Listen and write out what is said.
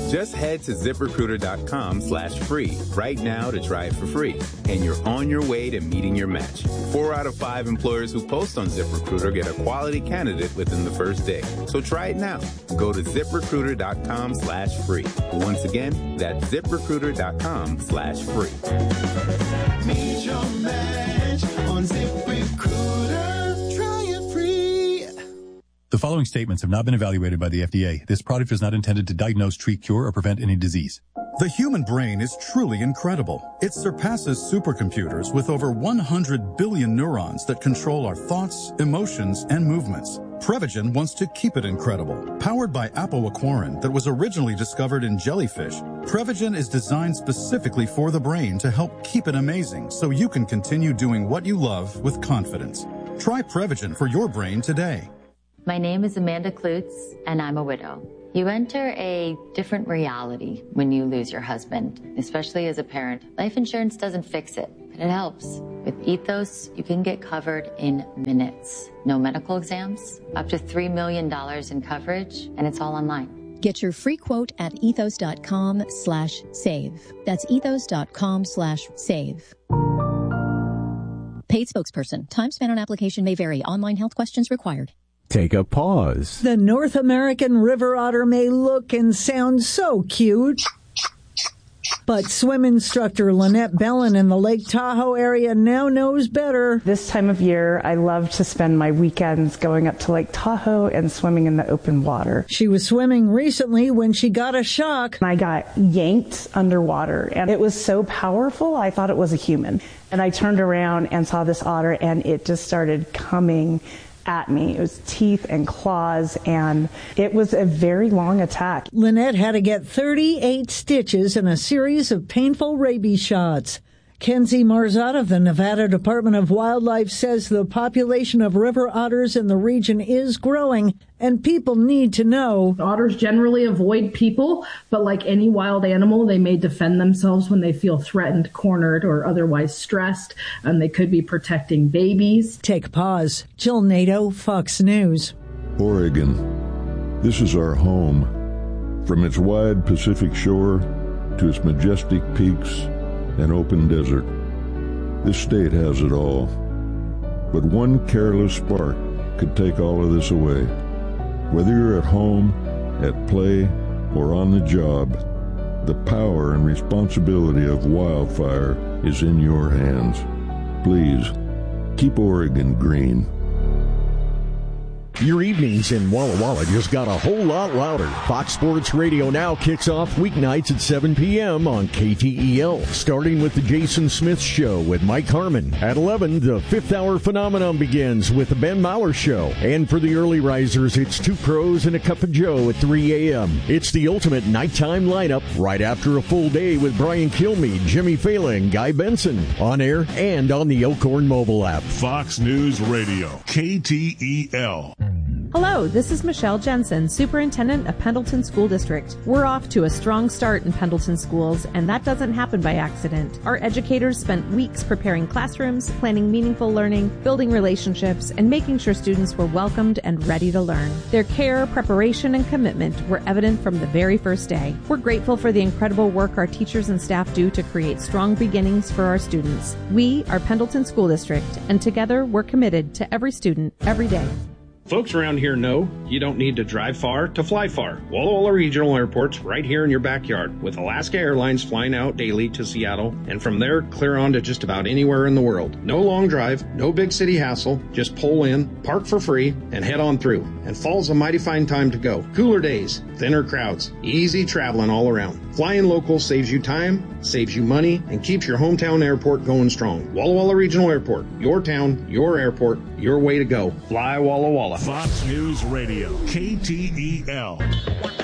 Just head to ZipRecruiter.com/free right now to try it for free. And you're on your way to meeting your match. 4 out of 5 employers who post on ZipRecruiter get a quality candidate within the first day. So try it now. Go to ZipRecruiter.com/free. Once again, that's ZipRecruiter.com/free. Meet your match on ZipRecruiter. Try it free. The following statements have not been evaluated by the FDA. This product is not intended to diagnose, treat, cure, or prevent any disease. The human brain is truly incredible. It surpasses supercomputers with over 100 billion neurons that control our thoughts, emotions, and movements. Prevagen wants to keep it incredible. Powered by apoaquarin that was originally discovered in jellyfish, Prevagen is designed specifically for the brain to help keep it amazing so you can continue doing what you love with confidence. Try Prevagen for your brain today. My name is Amanda Klutz, and I'm a widow. You enter a different reality when you lose your husband, especially as a parent. Life insurance doesn't fix it, but it helps. With Ethos, you can get covered in minutes. No medical exams, up to $3 million in coverage, and it's all online. Get your free quote at ethos.com/save. That's ethos.com/save. Paid spokesperson. Time spent on application may vary. Online health questions required. Take a pause. The North American river otter may look and sound so cute, but swim instructor Lynette Bellin in the Lake Tahoe area now knows better. This time of year, I love to spend my weekends going up to Lake Tahoe and swimming in the open water. She was swimming recently when she got a shock. I got yanked underwater, and it was so powerful, I thought it was a human. And I turned around and saw this otter, and it just started coming at me. It was teeth and claws, and it was a very long attack. Lynette had to get 38 stitches and a series of painful rabies shots. Kenzie Marzot of the Nevada Department of Wildlife says the population of river otters in the region is growing, and people need to know. Otters generally avoid people, but like any wild animal, they may defend themselves when they feel threatened, cornered, or otherwise stressed, and they could be protecting babies. Take a pause. Jill Nato, Fox News. Oregon. This is our home. From its wide Pacific shore to its majestic peaks and open desert. This state has it all. But one careless spark could take all of this away. Whether you're at home, at play, or on the job, the power and responsibility of wildfire is in your hands. Please, keep Oregon green. Your evenings in Walla Walla just got a whole lot louder. Fox Sports Radio now kicks off weeknights at 7 p.m. on KTEL, starting with the Jason Smith Show with Mike Harmon. At 11, the Fifth Hour Phenomenon begins with the Ben Maurer Show. And for the early risers, it's Two Crows and a Cup of Joe at 3 a.m. It's the ultimate nighttime lineup right after a full day with Brian Kilmeade, Jimmy Fallon, and Guy Benson. On air and on the Elkhorn mobile app. Fox News Radio, KTEL. Hello, this is Michelle Jensen, Superintendent of Pendleton School District. We're off to a strong start in Pendleton schools, and that doesn't happen by accident. Our educators spent weeks preparing classrooms, planning meaningful learning, building relationships, and making sure students were welcomed and ready to learn. Their care, preparation, and commitment were evident from the very first day. We're grateful for the incredible work our teachers and staff do to create strong beginnings for our students. We are Pendleton School District, and together we're committed to every student, every day. Folks around here know you don't need to drive far to fly far. Walla Walla Regional Airport's right here in your backyard, with Alaska Airlines flying out daily to Seattle, and from there clear on to just about anywhere in the world. No long drive, no big city hassle, just pull in, park for free, and head on through. And fall's a mighty fine time to go. Cooler days, thinner crowds, easy traveling all around. Flying local saves you time, saves you money, and keeps your hometown airport going strong. Walla Walla Regional Airport, your town, your airport, your way to go. Fly Walla Walla. Fox News Radio, KTEL.